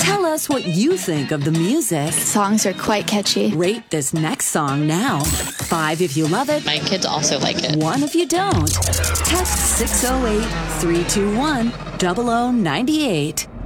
Tell us what you think of the music. Songs are quite catchy. Rate this next song now. 5 if you love it. My kids also like it. 1 if you don't. Text 608-321-0098.